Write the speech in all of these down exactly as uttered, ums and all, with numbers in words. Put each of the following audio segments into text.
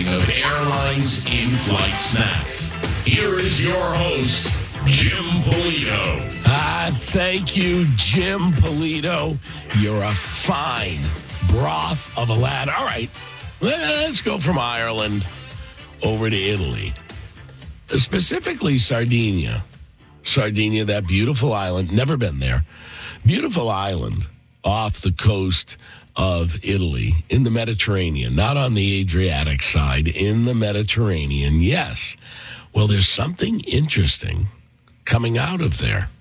of airlines in-flight snacks. Here is your host, Jim Polito. Ah, thank you, Jim Polito. You're a fine broth of a lad. All right, let's go from Ireland over to Italy. Specifically, Sardinia. Sardinia, that beautiful island. Never been there. Beautiful island off the coast of Italy in the Mediterranean, not on the Adriatic side, in the Mediterranean. Yes. Well, there's something interesting coming out of there.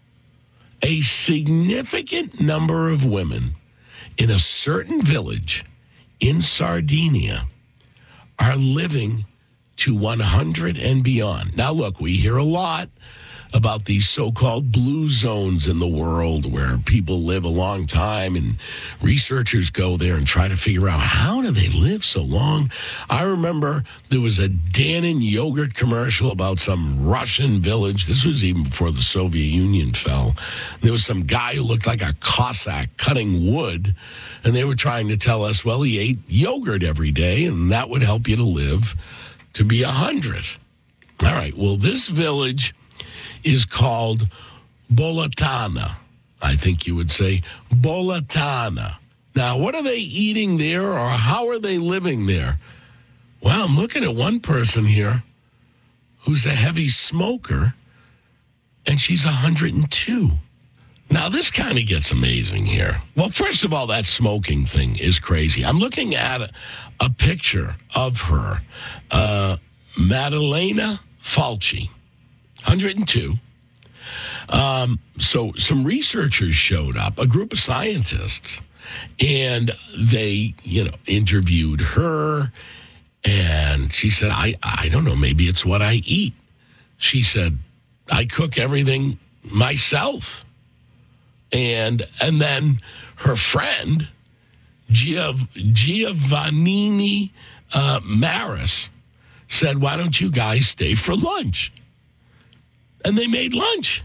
A significant number of women in a certain village in Sardinia are living to one hundred and beyond. Now, look, we hear a lot about these so-called blue zones in the world where people live a long time, and researchers go there and try to figure out, how do they live so long? I remember there was a Dannon yogurt commercial about some Russian village. This was even before the Soviet Union fell. There was some guy who looked like a Cossack cutting wood, and they were trying to tell us, well, he ate yogurt every day, and that would help you to live to be one hundred. All right, well, this village is called Bolatana. I think you would say Bolatana. Now, what are they eating there, or how are they living there? Well, I'm looking at one person here who's a heavy smoker, and she's one hundred two. Now, this kind of gets amazing here. Well, first of all, that smoking thing is crazy. I'm looking at a, a picture of her, uh, Maddalena Falchi. one hundred two. Um, so some researchers showed up, a group of scientists, and they, you know, interviewed her, and she said, I, I don't know, maybe it's what I eat. She said, I cook everything myself. And and then her friend, Giov- Giovannini uh, Maris, said, why don't you guys stay for lunch? And they made lunch.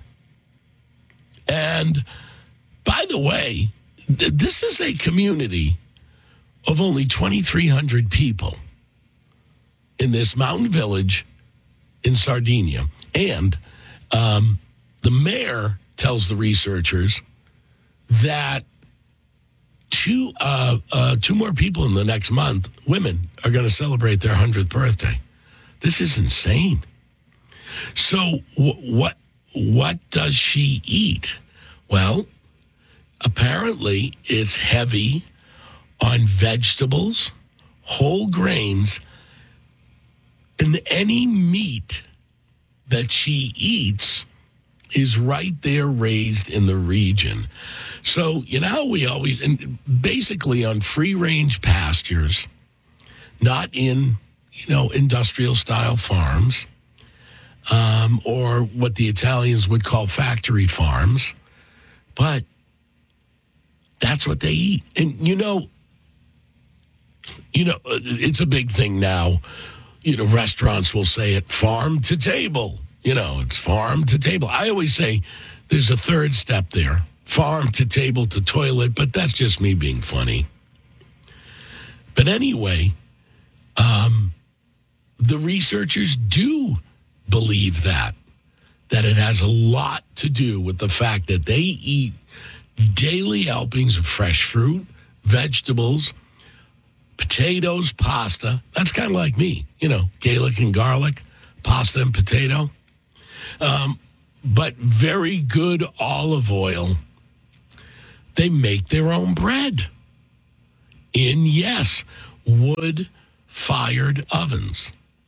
And by the way, th- this is a community of only twenty-three hundred people in this mountain village in Sardinia. And um, the mayor tells the researchers that two, uh, uh, two more people in the next month, women, are going to celebrate their one hundredth birthday. This is insane. So w- what what does she eat? Well, apparently it's heavy on vegetables, whole grains, and any meat that she eats is right there raised in the region. So, you know how we always, and basically on free-range pastures, not in, you know, industrial-style farms, Um, or what the Italians would call factory farms. But that's what they eat. And, you know, you know, it's a big thing now. You know, restaurants will say it, farm to table. You know, it's farm to table. I always say there's a third step there, farm to table to toilet, but that's just me being funny. But anyway, um, the researchers do believe that, that it has a lot to do with the fact that they eat daily helpings of fresh fruit, vegetables, potatoes, pasta. That's kind of like me, you know, Gaelic and garlic, pasta and potato. Um, but very good olive oil. They make their own bread in, yes, wood-fired ovens.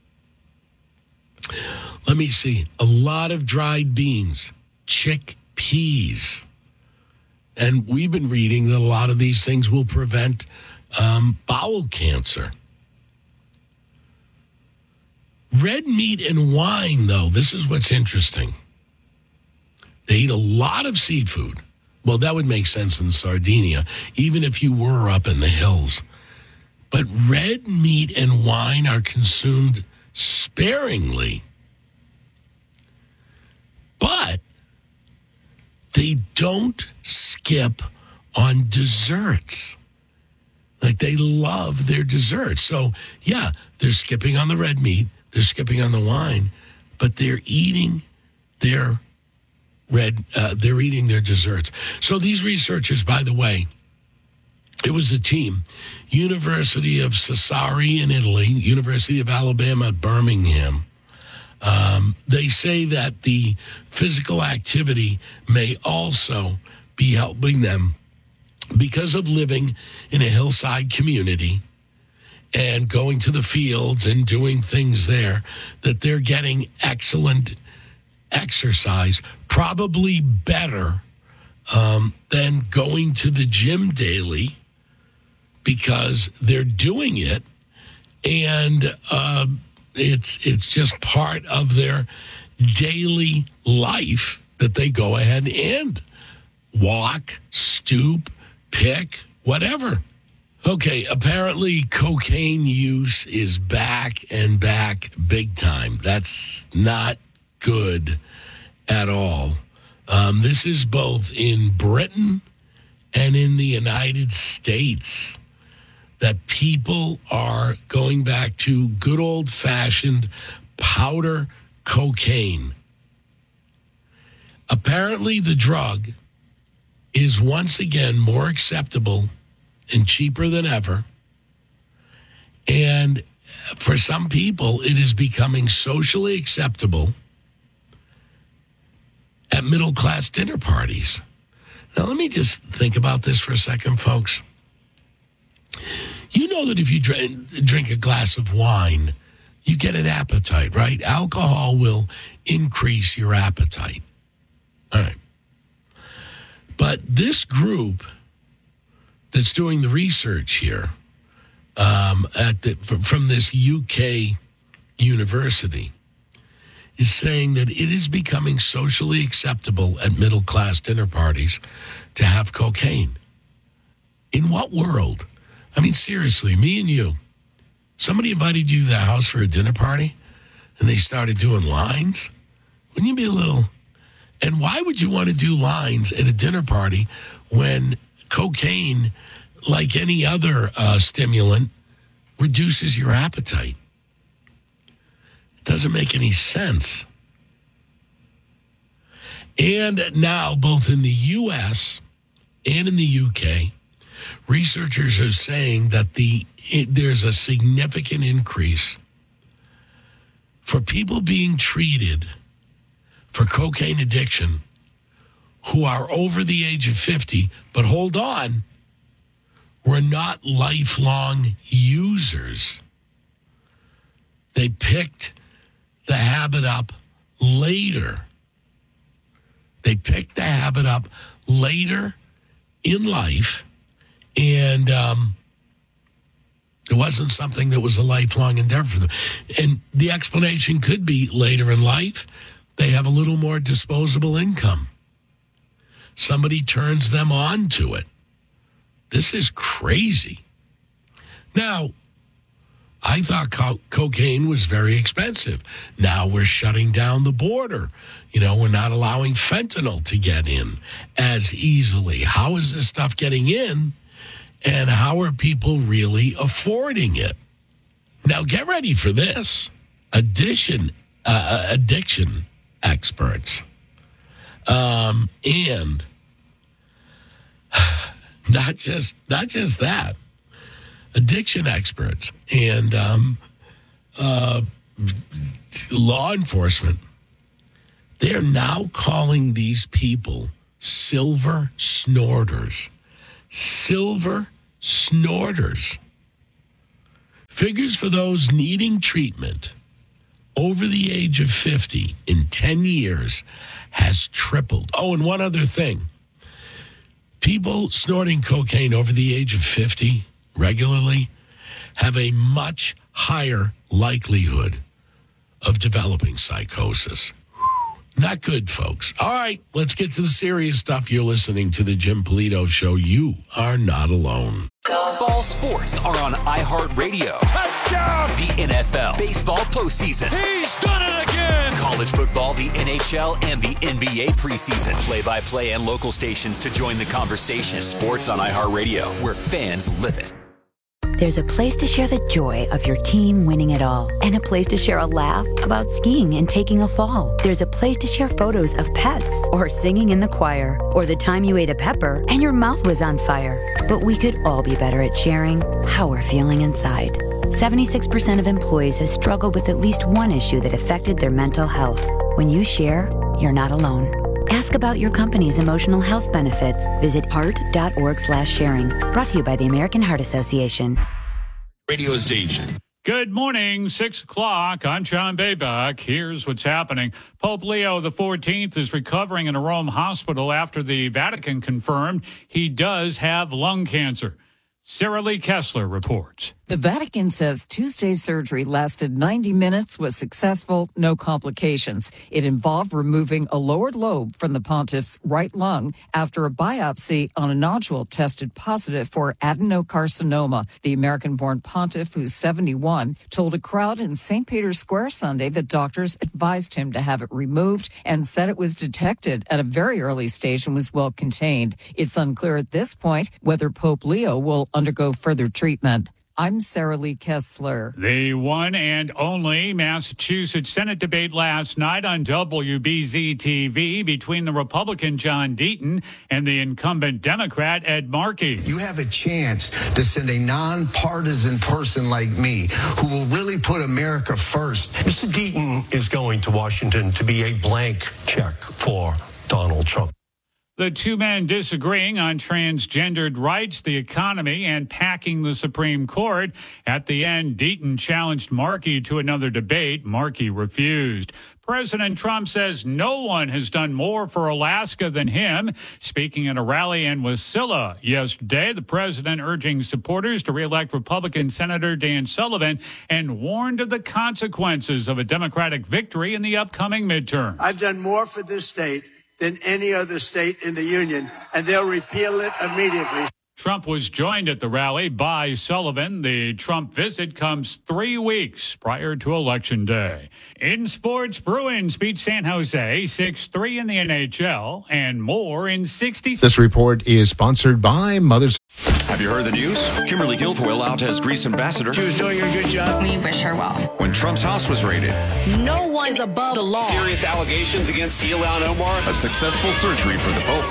Let me see. A lot of dried beans, chickpeas. And we've been reading that a lot of these things will prevent um, bowel cancer. Red meat and wine, though, this is what's interesting. They eat a lot of seafood. Well, that would make sense in Sardinia, even if you were up in the hills. But red meat and wine are consumed sparingly. But they don't skip on desserts. Like, they love their desserts. So, yeah, they're skipping on the red meat. They're skipping on the wine. But they're eating their red, uh, they're eating their desserts. So these researchers, by the way, it was a team, University of Sassari in Italy, University of Alabama at Birmingham. Um, they say that the physical activity may also be helping them because of living in a hillside community and going to the fields and doing things there, that they're getting excellent exercise, probably better um, than going to the gym daily, because they're doing it, and uh, it's it's just part of their daily life that they go ahead and walk, stoop, pick, whatever. Okay, apparently cocaine use is back and back big time. That's not good at all. Um, this is both in Britain and in the United States, that people are going back to good old-fashioned powder cocaine. Apparently, the drug is once again more acceptable and cheaper than ever. And for some people, it is becoming socially acceptable at middle-class dinner parties. Now, let me just think about this for a second, folks. You know that if you drink, drink a glass of wine, you get an appetite, right? Alcohol will increase your appetite. All right. But this group that's doing the research here um, at the, from this U K university is saying that it is becoming socially acceptable at middle-class dinner parties to have cocaine. In what world? I mean, seriously, me and you, somebody invited you to their house for a dinner party, and they started doing lines? Wouldn't you be a little... And why would you want to do lines at a dinner party when cocaine, like any other uh, stimulant, reduces your appetite? It doesn't make any sense. And now, both in the U S and in the U K, researchers are saying that the it, there's a significant increase for people being treated for cocaine addiction who are over the age of fifty, but hold on, were not lifelong users. They picked the habit up later. They picked the habit up later in life, and um, it wasn't something that was a lifelong endeavor for them. And the explanation could be later in life, they have a little more disposable income. Somebody turns them on to it. This is crazy. Now, I thought co- cocaine was very expensive. Now we're shutting down the border. You know, we're not allowing fentanyl to get in as easily. How is this stuff getting in? And how are people really affording it? Now, get ready for this. Addition, uh, addiction experts. Um, and not just not just that. Addiction experts and um, uh, law enforcement, they're now calling these people silver snorters. Silver snorters. Figures for those needing treatment over the age of fifty in ten years has tripled. Oh, and one other thing. People snorting cocaine over the age of fifty regularly have a much higher likelihood of developing psychosis. Not good, folks. All right, let's get to the serious stuff. You're listening to the Jim Polito Show. You are not alone. Ball sports are on iHeartRadio. Touchdown! The N F L, baseball postseason. He's done it again! College football, the N H L, and the N B A preseason. Play-by-play and local stations to join the conversation. Sports on iHeartRadio, where fans live it. There's a place to share the joy of your team winning it all, and a place to share a laugh about skiing and taking a fall. There's a place to share photos of pets, or singing in the choir, or the time you ate a pepper and your mouth was on fire. But we could all be better at sharing how we're feeling inside. seventy-six percent of employees have struggled with at least one issue that affected their mental health. When you share, you're not alone. Ask about your company's emotional health benefits. Visit heart.org slash sharing. Brought to you by the American Heart Association. Radio station. Good morning, six o'clock. I'm John Bayback. Here's what's happening. Pope Leo the fourteenth is recovering in a Rome hospital after the Vatican confirmed he does have lung cancer. Sarah Lee Kessler reports. The Vatican says Tuesday's surgery lasted ninety minutes, was successful, no complications. It involved removing a lower lobe from the pontiff's right lung after a biopsy on a nodule tested positive for adenocarcinoma. The American-born pontiff, who's seventy-one, told a crowd in Saint Peter's Square Sunday that doctors advised him to have it removed and said it was detected at a very early stage and was well contained. It's unclear at this point whether Pope Leo will undergo further treatment. I'm Sarah Lee Kessler. The one and only Massachusetts Senate debate last night on W B Z T V between the Republican John Deaton and the incumbent Democrat Ed Markey. You have a chance to send a nonpartisan person like me who will really put America first. Mister Deaton is going to Washington to be a blank check for Donald Trump. The two men disagreeing on transgendered rights, the economy, and packing the Supreme Court. At the end, Deaton challenged Markey to another debate. Markey refused. President Trump says no one has done more for Alaska than him. Speaking at a rally in Wasilla yesterday, the president urging supporters to reelect Republican Senator Dan Sullivan and warned of the consequences of a Democratic victory in the upcoming midterm. I've done more for this state than any other state in the union, and they'll repeal it immediately. Trump was joined at the rally by Sullivan. The Trump visit comes three weeks prior to Election Day. In sports, Bruins beat San Jose six three in the N H L and more in sixty. This report is sponsored by Mother's. Have you heard the news? Kimberly Guilfoyle out as Greece ambassador. She was doing a good job. We wish her well. When Trump's house was raided. No one is above the law. Serious allegations against Ilhan Omar. A successful surgery for the Pope.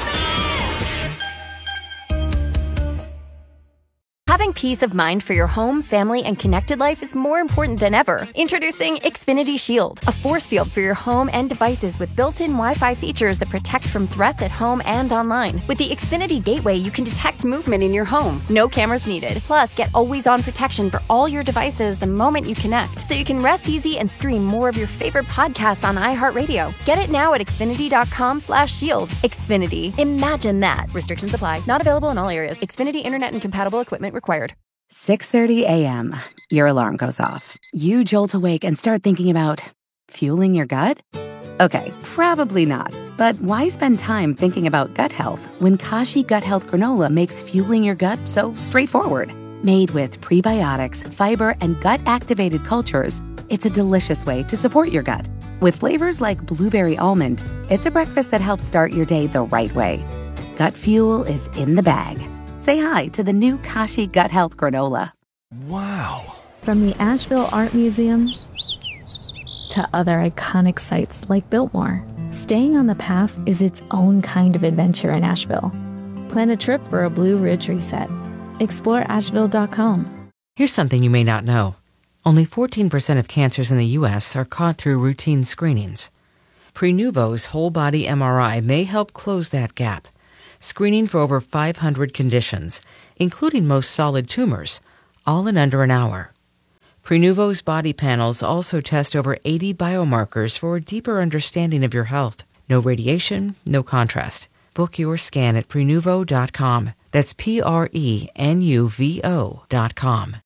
Having peace of mind for your home, family, and connected life is more important than ever. Introducing Xfinity Shield, a force field for your home and devices with built-in Wi-Fi features that protect from threats at home and online. With the Xfinity Gateway, you can detect movement in your home. No cameras needed. Plus, get always-on protection for all your devices the moment you connect, so you can rest easy and stream more of your favorite podcasts on iHeartRadio. Get it now at Xfinity.com slash shield. Xfinity. Imagine that. Restrictions apply. Not available in all areas. Xfinity Internet and compatible equipment required. six thirty a.m. Your alarm goes off. You jolt awake and start thinking about fueling your gut? Okay, probably not. But why spend time thinking about gut health when Kashi Gut Health Granola makes fueling your gut so straightforward? Made with prebiotics, fiber, and gut-activated cultures, it's a delicious way to support your gut. With flavors like blueberry almond, it's a breakfast that helps start your day the right way. Gut fuel is in the bag. Say hi to the new Kashi Gut Health Granola. Wow. From the Asheville Art Museum to other iconic sites like Biltmore, staying on the path is its own kind of adventure in Asheville. Plan a trip for a Blue Ridge reset. Explore Asheville dot com. Here's something you may not know. Only fourteen percent of cancers in the U S are caught through routine screenings. Prenuvo's whole-body M R I may help close that gap, screening for over five hundred conditions, including most solid tumors, all in under an hour. Prenuvo's body panels also test over eighty biomarkers for a deeper understanding of your health. No radiation, no contrast. Book your scan at Prenuvo dot com. That's P R E N U V O dot com.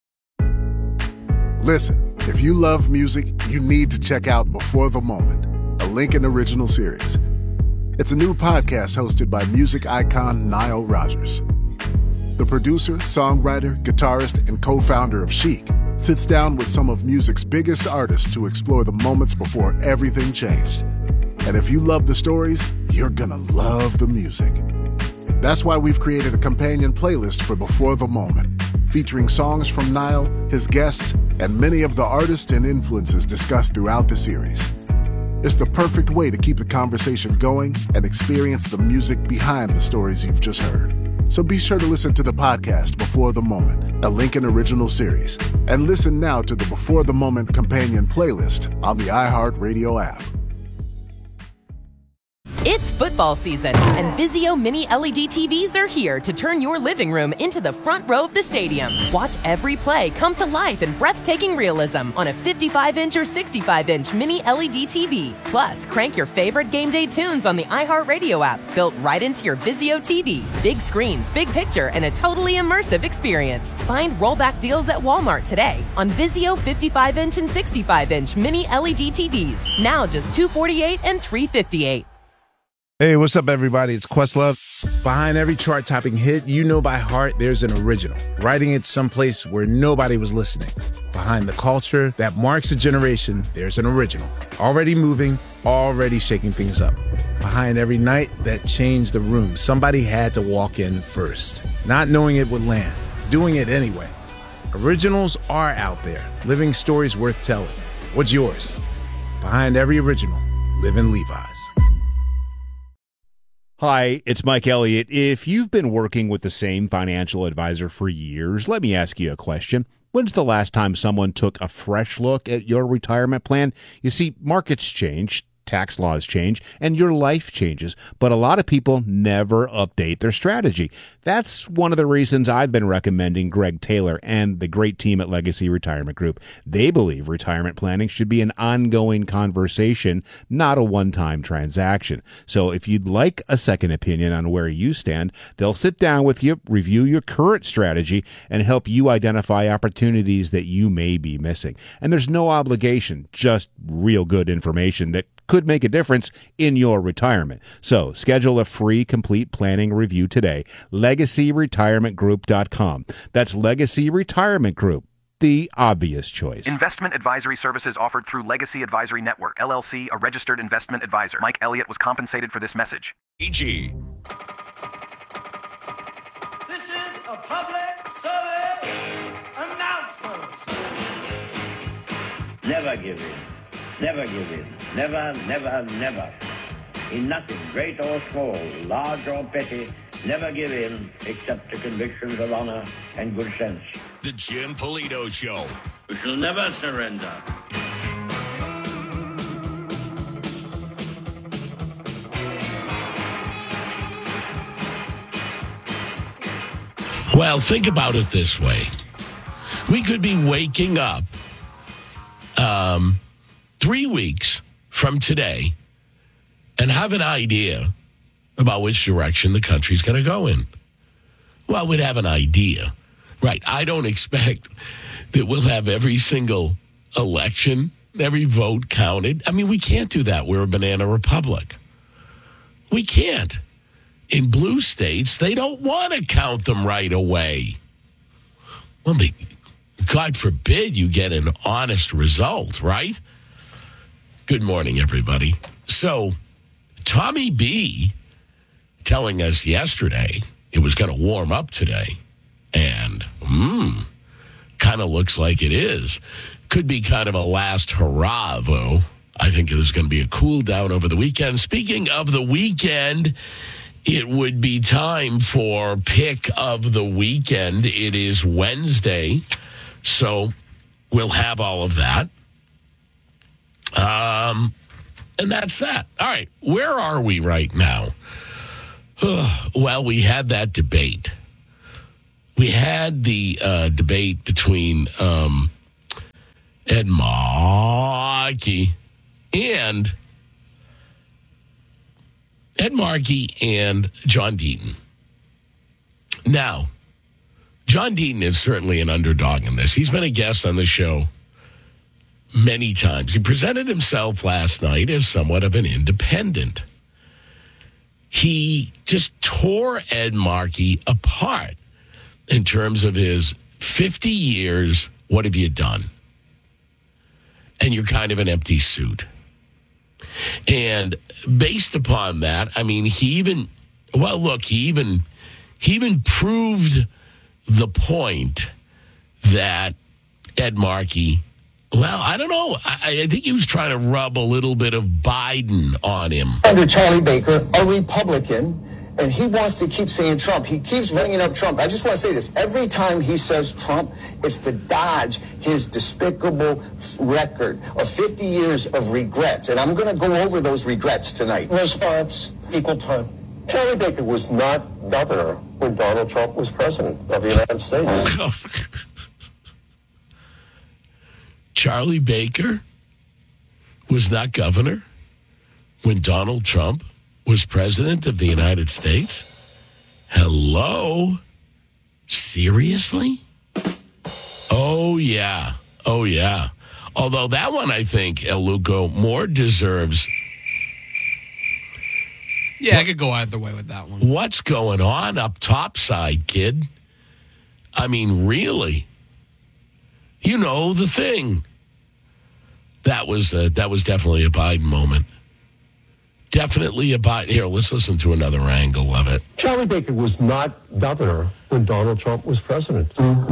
Listen, if you love music, you need to check out Before the Moment, a Lincoln original series. It's a new podcast hosted by music icon Nile Rodgers. The producer, songwriter, guitarist, and co-founder of Chic sits down with some of music's biggest artists to explore the moments before everything changed. And if you love the stories, you're gonna love the music. That's why we've created a companion playlist for Before the Moment, featuring songs from Niall, his guests, and many of the artists and influences discussed throughout the series. It's the perfect way to keep the conversation going and experience the music behind the stories you've just heard. So be sure to listen to the podcast Before the Moment, a Lincoln original series, and listen now to the Before the Moment companion playlist on the iHeartRadio app. It's football season, and Vizio Mini L E D T Vs are here to turn your living room into the front row of the stadium. Watch every play come to life in breathtaking realism on a fifty-five inch or sixty-five inch Mini L E D T V. Plus, crank your favorite game day tunes on the iHeartRadio app, built right into your Vizio T V. Big screens, big picture, and a totally immersive experience. Find rollback deals at Walmart today on Vizio fifty-five inch and sixty-five inch Mini L E D T Vs. Now just two hundred forty-eight dollars and three hundred fifty-eight dollars. Hey, what's up, everybody? It's Questlove. Behind every chart-topping hit you know by heart, there's an original, writing it someplace where nobody was listening. Behind the culture that marks a generation, there's an original, already moving, already shaking things up. Behind every night that changed the room, somebody had to walk in first, not knowing it would land, doing it anyway. Originals are out there, living stories worth telling. What's yours? Behind every original, live in Levi's. Hi, it's Mike Elliott. If you've been working with the same financial advisor for years, let me ask you a question. When's the last time someone took a fresh look at your retirement plan? You see, markets change, tax laws change, and your life changes, but a lot of people never update their strategy. That's one of the reasons I've been recommending Greg Taylor and the great team at Legacy Retirement Group. They believe retirement planning should be an ongoing conversation, not a one-time transaction. So if you'd like a second opinion on where you stand, they'll sit down with you, review your current strategy, and help you identify opportunities that you may be missing. And there's no obligation, just real good information that could make a difference in your retirement. So schedule a free complete planning review today. legacy retirement group dot com. That's Legacy Retirement Group, the obvious choice. Investment advisory services offered through Legacy Advisory Network, L L C, a registered investment advisor. Mike Elliott was compensated for this message. E G. This is a public service announcement. Never give in. Never give in. Never, never, never. In nothing, great or small, large or petty, never give in except to convictions of honor and good sense. The Jim Polito Show. We shall never surrender. Well, think about it this way. We could be waking up um, three weeks from today and have an idea about which direction the country's going to go in. Well, we'd have an idea. Right. I don't expect that we'll have every single election, every vote counted. I mean, we can't do that. We're a banana republic. We can't. In blue states, they don't want to count them right away. Well, God forbid you get an honest result, right? Good morning, everybody. So, Tommy B telling us yesterday it was going to warm up today. And, hmm, kind of looks like it is. Could be kind of a last hurrah, though. I think there's going to be a cool down over the weekend. Speaking of the weekend, it would be time for Pick of the Weekend. It is Wednesday, so we'll have all of that. Um, and that's that. All right, where are we right now? Well, we had that debate. We had the uh, debate between um, Ed Markey and Ed Markey and John Deaton. Now, John Deaton is certainly an underdog in this. He's been a guest on the show many times. He presented himself last night as somewhat of an independent. He just tore Ed Markey apart in terms of his fifty years, what have you done? And you're kind of an empty suit. And based upon that, I mean, he even, well, look, he even, he even proved the point that Ed Markey, well, I don't know. I, I think he was trying to rub a little bit of Biden on him. Under Charlie Baker, a Republican, and he wants to keep saying Trump. He keeps bringing up Trump. I just want to say this. Every time he says Trump, it's to dodge his despicable record of fifty years of regrets. And I'm going to go over those regrets tonight. Response, equal time. Charlie Baker was not governor when Donald Trump was president of the United States. Charlie Baker was not governor when Donald Trump was president of the United States? Hello? Seriously? Oh, yeah. Oh, yeah. Although that one, I think, El Luco, more deserves... Yeah, what, I could go either way with that one. What's going on up topside, kid? I mean, really? You know the thing. That was uh, that was definitely a Biden moment. Definitely a Biden. Here, let's listen to another angle of it. Charlie Baker was not governor when Donald Trump was president.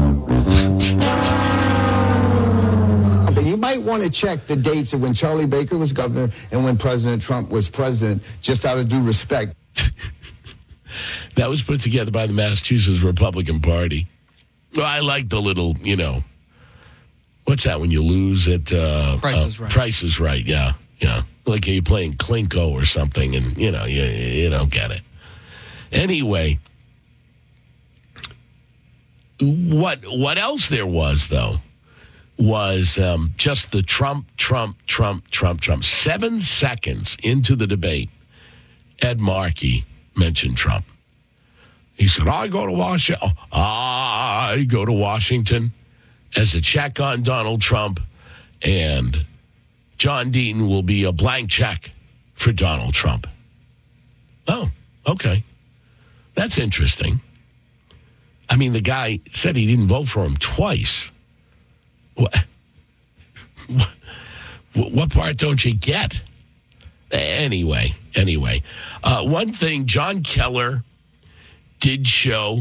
But you might want to check the dates of when Charlie Baker was governor and when President Trump was president, just out of due respect. That was put together by the Massachusetts Republican Party. Well, I like the little, you know, what's that when you lose at uh, Price is uh, Right. Price is Right, yeah, yeah. Like you're playing Klinko or something, and you know you you don't get it. Anyway, what what else there was though was um, just the Trump, Trump, Trump, Trump, Trump. Seven seconds into the debate, Ed Markey mentioned Trump. He said, "I go to Washington. I go to Washington as a check on Donald Trump, and John Deaton will be a blank check for Donald Trump." Oh, okay. That's interesting. I mean, the guy said he didn't vote for him twice. What, what, what part don't you get? Anyway, anyway. Uh, one thing, John Keller did show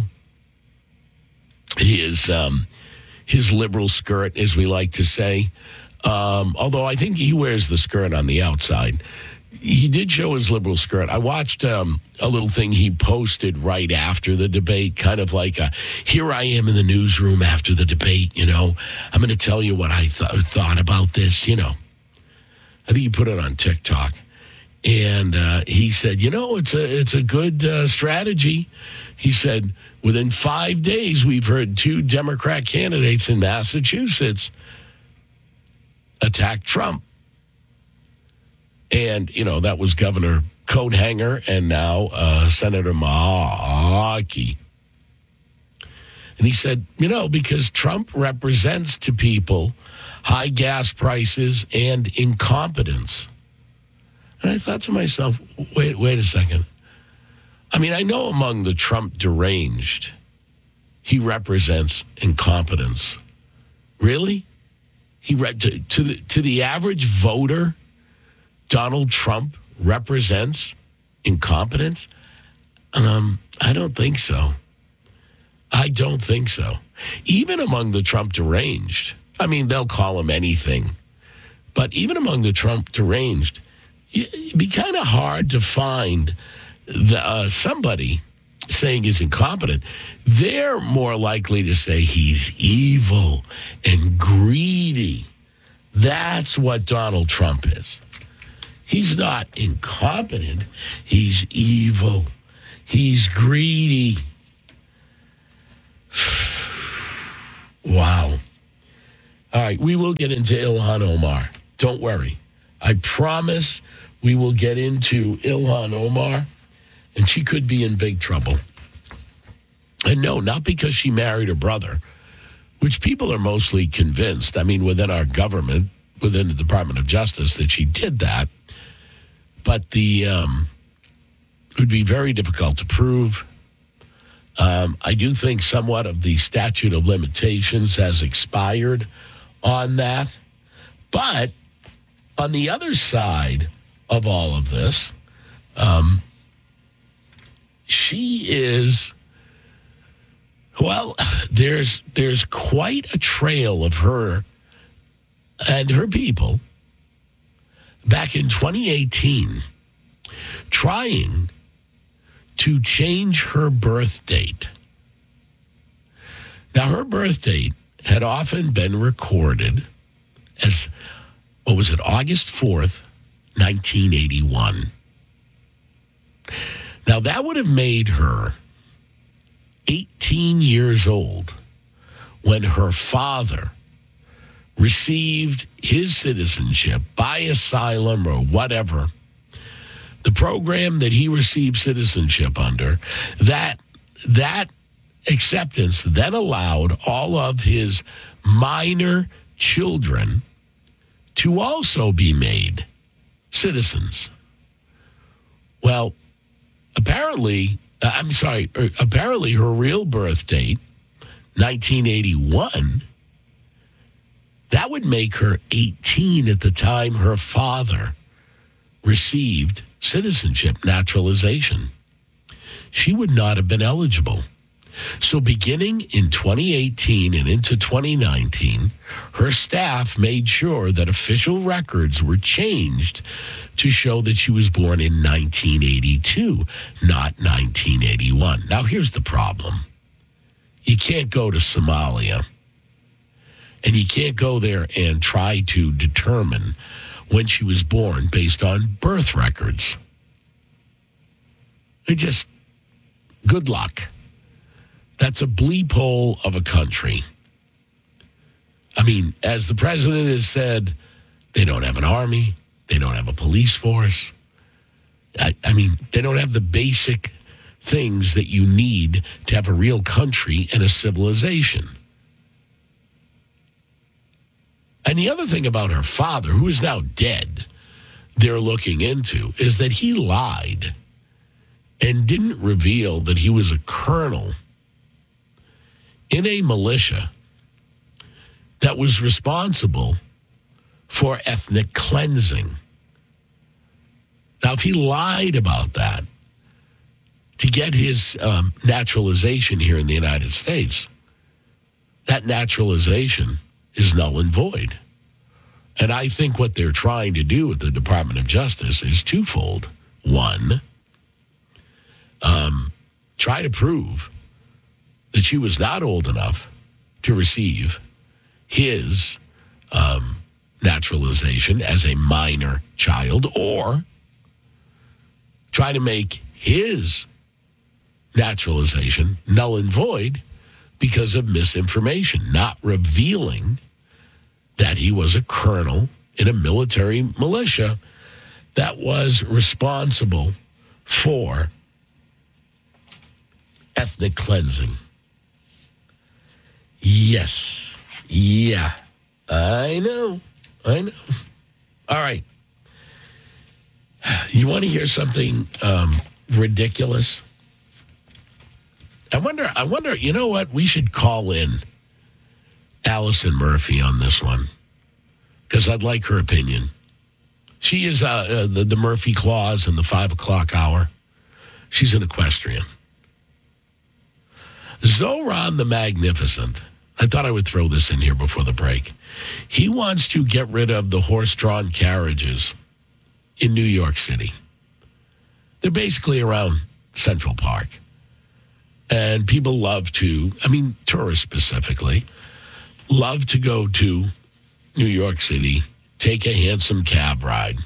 his, um, his liberal skirt, as we like to say. Um, although I think he wears the skirt on the outside. He did show his liberal skirt. I watched um, a little thing he posted right after the debate, kind of like, a, here I am in the newsroom after the debate, you know. I'm going to tell you what I th- thought about this, you know. I think he put it on TikTok. And uh, he said, you know, it's a, it's a good uh, strategy. He said, within five days, we've heard two Democrat candidates in Massachusetts attack Trump. And, you know, that was Governor Coathanger and now uh, Senator Markey. And he said, you know, because Trump represents to people high gas prices and incompetence. And I thought to myself, wait, wait a second. I mean, I know among the Trump deranged, he represents incompetence. Really? He read to, to the to the average voter, Donald Trump represents incompetence? Um, I don't think so. I don't think so. Even among the Trump deranged, I mean, they'll call him anything, but even among the Trump deranged, it'd be kind of hard to find the, uh, somebody saying he's incompetent. They're more likely to say he's evil and greedy. That's what Donald Trump is. He's not incompetent. He's evil. He's greedy. Wow. All right, we will get into Ilhan Omar. Don't worry. I promise we will get into Ilhan Omar, and she could be in big trouble. And no, not because she married her brother, which people are mostly convinced, I mean, within our government, within the Department of Justice, that she did that. But the um, it would be very difficult to prove. Um, I do think somewhat of the statute of limitations has expired on that. But on the other side of all of this, um, she is Well, there's there's quite a trail of her and her people back in twenty eighteen trying to change her birth date. Now, her birth date had often been recorded as, what was it, August fourth, nineteen eighty-one. Now, that would have made her eighteen years old when her father received his citizenship by asylum or whatever. The program that he received citizenship under, that that acceptance then allowed all of his minor children to also be made citizens. Well, apparently, uh, I'm sorry, er, apparently her real birth date, nineteen eighty-one, that would make her eighteen at the time her father received citizenship naturalization. She would not have been eligible. So beginning in twenty eighteen and into twenty nineteen, her staff made sure that official records were changed to show that she was born in nineteen eighty-two, not nineteen eighty-one. Now, here's the problem. You can't go to Somalia, and you can't go there and try to determine when she was born based on birth records. It just, good luck. That's a bleep hole of a country. I mean, as the president has said, they don't have an army. They don't have a police force. I, I mean, they don't have the basic things that you need to have a real country and a civilization. And the other thing about her father, who is now dead, they're looking into, is that he lied and didn't reveal that he was a colonel in a militia that was responsible for ethnic cleansing. Now, if he lied about that to get his um, naturalization here in the United States, that naturalization is null and void. And I think what they're trying to do with the Department of Justice is twofold. One, um, try to prove that she was not old enough to receive his um, naturalization as a minor child, or try to make his naturalization null and void because of misinformation, not revealing that he was a colonel in a military militia that was responsible for ethnic cleansing. Yes. Yeah. I know. I know. All right. You want to hear something um, ridiculous? I wonder, I wonder, you know what? We should call in Allison Murphy on this one, because I'd like her opinion. She is uh, uh, the, the Murphy Clause in the five o'clock hour. She's an equestrian. Zoran the Magnificent. I thought I would throw this in here before the break. He wants to get rid of the horse-drawn carriages in New York City. They're basically around Central Park. And people love to, I mean, tourists specifically, love to go to New York City, take a handsome cab ride.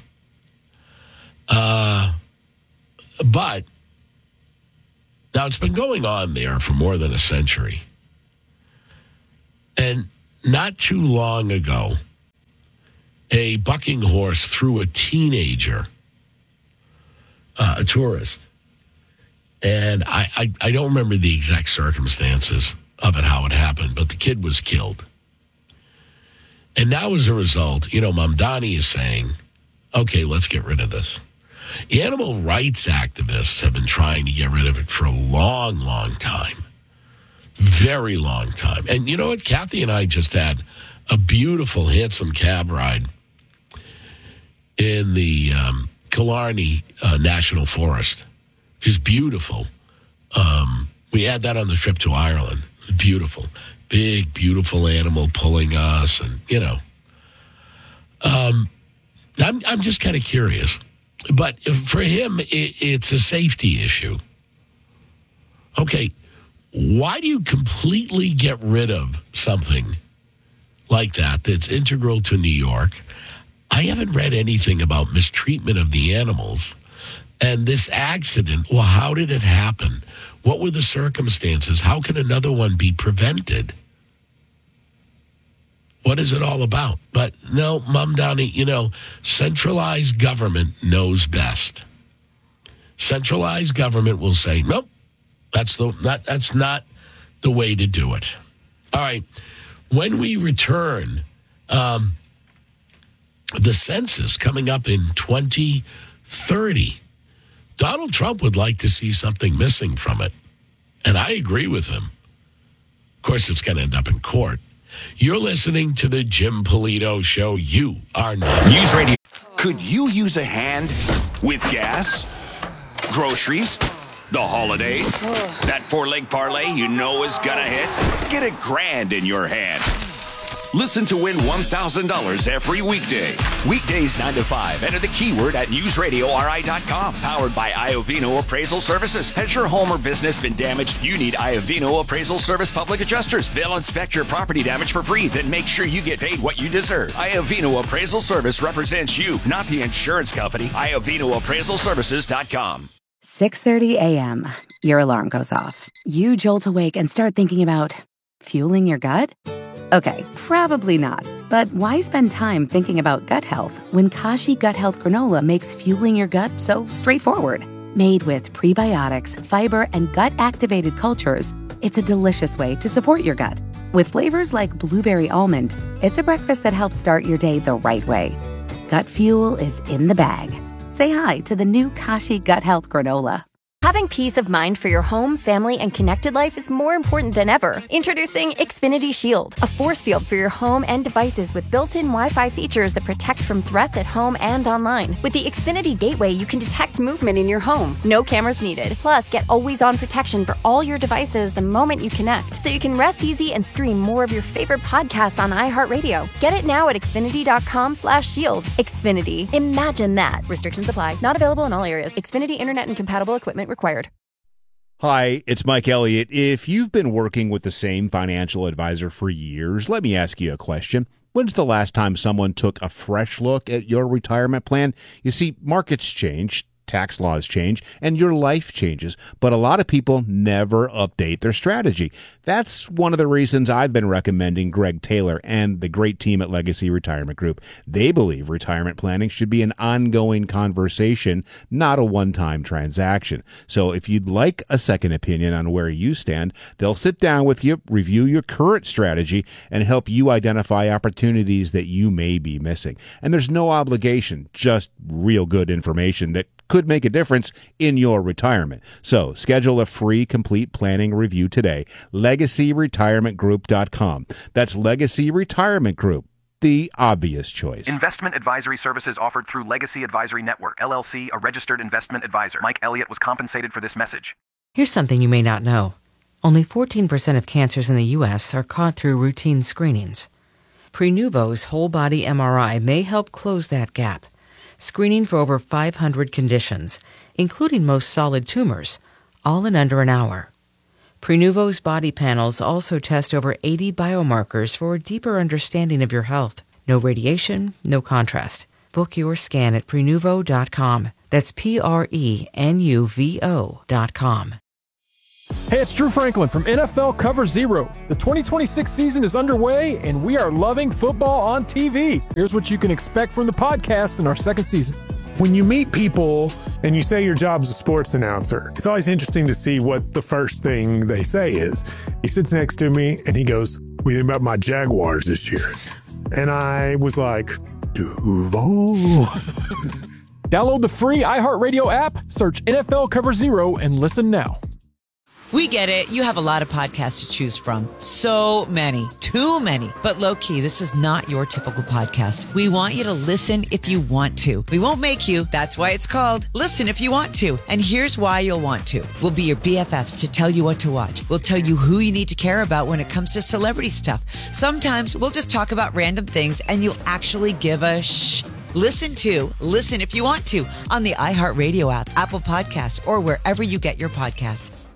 Uh, but now it's been going on there for more than a century. And not too long ago, a bucking horse threw a teenager, uh, a tourist. And I, I, I don't remember the exact circumstances of it, how it happened, but the kid was killed. And now as a result, you know, Mamdani is saying, okay, let's get rid of this. Animal rights activists have been trying to get rid of it for a long, long time. Very long time. And you know what? Kathy and I just had a beautiful, handsome cab ride in the um, Killarney uh, National Forest. Which is beautiful. Um, we had that on the trip to Ireland. It Beautiful. Big, beautiful animal pulling us, and, you know. Um, I'm, I'm just kind of curious. But for him, it, it's a safety issue. Okay, why do you completely get rid of something like that that's integral to New York? I haven't read anything about mistreatment of the animals. And this accident, well, how did it happen? What were the circumstances? How can another one be prevented? What is it all about? But no, Mom Donnie, you know, centralized government knows best. Centralized government will say, nope, that's the not that's not the way to do it. All right. When we return, um, the census coming up in twenty thirty, Donald Trump would like to see something missing from it. And I agree with him. Of course, it's going to end up in court. You're listening to the Jim Polito Show. You are not. News Radio. Could you use a hand with gas, groceries, the holidays? That four-leg parlay you know is gonna hit? Get a grand in your hand. Listen to win one thousand dollars every weekday. Weekdays nine to five. Enter the keyword at news radio R I dot com. Powered by Iovino Appraisal Services. Has your home or business been damaged? You need Iovino Appraisal Service Public Adjusters. They'll inspect your property damage for free, then make sure you get paid what you deserve. Iovino Appraisal Service represents you, not the insurance company. Iovino Appraisal Services dot com. six thirty a.m. Your alarm goes off. You jolt awake and start thinking about fueling your gut? Okay, probably not. But why spend time thinking about gut health when Kashi Gut Health Granola makes fueling your gut so straightforward? Made with prebiotics, fiber, and gut-activated cultures, it's a delicious way to support your gut. With flavors like blueberry almond, it's a breakfast that helps start your day the right way. Gut fuel is in the bag. Say hi to the new Kashi Gut Health Granola. Having peace of mind for your home, family, and connected life is more important than ever. Introducing Xfinity Shield, a force field for your home and devices with built-in Wi-Fi features that protect from threats at home and online. With the Xfinity Gateway, you can detect movement in your home. No cameras needed. Plus, get always-on protection for all your devices the moment you connect, so you can rest easy and stream more of your favorite podcasts on iHeartRadio. Get it now at Xfinity.com slash shield. Xfinity. Imagine that. Restrictions apply. Not available in all areas. Xfinity Internet and compatible equipment required. Hi, it's Mike Elliott. If you've been working with the same financial advisor for years, let me ask you a question. When's the last time someone took a fresh look at your retirement plan? You see, markets change, tax laws change, and your life changes, but a lot of people never update their strategy. That's one of the reasons I've been recommending Greg Taylor and the great team at Legacy Retirement Group. They believe retirement planning should be an ongoing conversation, not a one-time transaction. So if you'd like a second opinion on where you stand, they'll sit down with you, review your current strategy, and help you identify opportunities that you may be missing. And there's no obligation, just real good information that could make a difference in your retirement. So schedule a free complete planning review today. legacy retirement group dot com. That's Legacy Retirement Group, the obvious choice. Investment advisory services offered through Legacy Advisory Network, L L C, a registered investment advisor. Mike Elliott was compensated for this message. Here's something you may not know. Only fourteen percent of cancers in the U S are caught through routine screenings. Prenuvo's whole body M R I may help close that gap, screening for over five hundred conditions, including most solid tumors, all in under an hour. Prenuvo's body panels also test over eighty biomarkers for a deeper understanding of your health. No radiation, no contrast. Book your scan at prenuvo dot com. That's P R E N U V O dot com. Hey, it's Drew Franklin from N F L Cover Zero. The twenty twenty-six season is underway, and we are loving football on T V. Here's what you can expect from the podcast in our second season. When you meet people and you say your job's a sports announcer, it's always interesting to see what the first thing they say is. He sits next to me, and he goes, "What do you think about my Jaguars this year?" And I was like, Duval. Download the free iHeartRadio app, search N F L Cover Zero, and listen now. We get it. You have a lot of podcasts to choose from. So many. Too many. But low-key, this is not your typical podcast. We want you to listen if you want to. We won't make you. That's why it's called Listen If You Want To. And here's why you'll want to. We'll be your B F Fs to tell you what to watch. We'll tell you who you need to care about when it comes to celebrity stuff. Sometimes we'll just talk about random things and you'll actually give a shh. Listen to Listen If You Want To on the iHeartRadio app, Apple Podcasts, or wherever you get your podcasts.